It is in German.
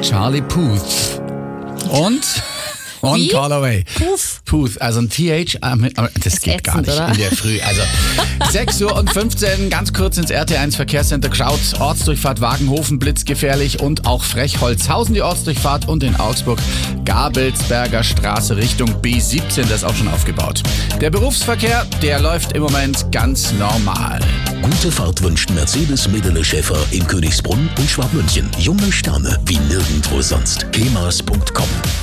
Charlie Puth. Und Wie? Call Away. Puth. Also ein TH, das geht gar ätzend, nicht oder? in der Früh. Also 6:15 Uhr, ganz kurz ins RT1 Verkehrscenter geschaut. Ortsdurchfahrt Wagenhofen, blitzgefährlich und auch Frechholzhausen die Ortsdurchfahrt und in Augsburg Gabelsberger Straße Richtung B17, das ist auch schon aufgebaut. Der Berufsverkehr, der läuft im Moment ganz normal. Gute Fahrt wünscht Mercedes Medele Schäfer in Königsbrunn und Schwabmünchen. Junge Sterne wie nirgendwo sonst. kemas.com